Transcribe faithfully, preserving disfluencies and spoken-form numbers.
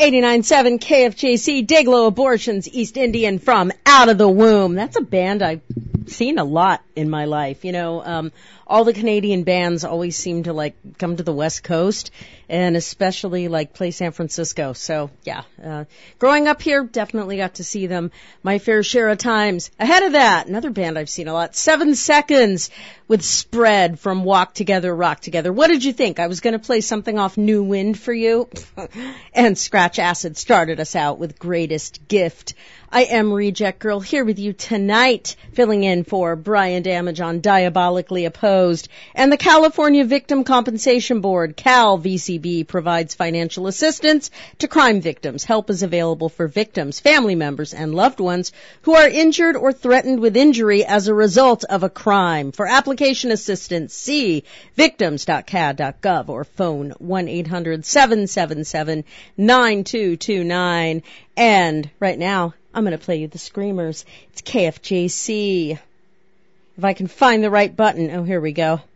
eighty-nine point seven K F J C, Dayglow Abortions, East Indian from Out of the Womb. That's a band I've seen a lot in my life. You know, um, all the Canadian bands always seem to, like, come to the West Coast, and especially, like, play San Francisco. So, yeah, uh, growing up here, definitely got to see them my fair share of times. Ahead of that, another band I've seen a lot, Seven Seconds with Spread from Walk Together, Rock Together. What did you think? I was going to play something off New Wind for you, and Scratch Acid started us out with Greatest Gift. I am Reject Girl here with you tonight, filling in for Brian Damage on Diabolically Opposed. And the California Victim Compensation Board, Cal V C B, provides financial assistance to crime victims. Help is available for victims, family members, and loved ones who are injured or threatened with injury as a result of a crime. For application assistance, see victims dot c a d dot gov or phone one eight hundred seven seven seven nine two two nine. And right now, I'm going to play you the Screamers. It's K F J C. If I can find the right button. Oh, here we go.